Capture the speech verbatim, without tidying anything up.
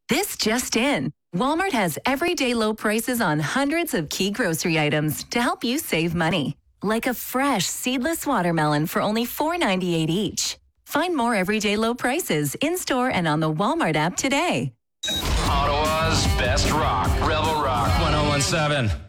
This just in. Walmart has everyday low prices on hundreds of key grocery items to help you save money. Like a fresh seedless watermelon for only four ninety-eight each. Find more everyday low prices in-store and on the Walmart app today. Ottawa's best rock. Rebel Rock one oh one seven.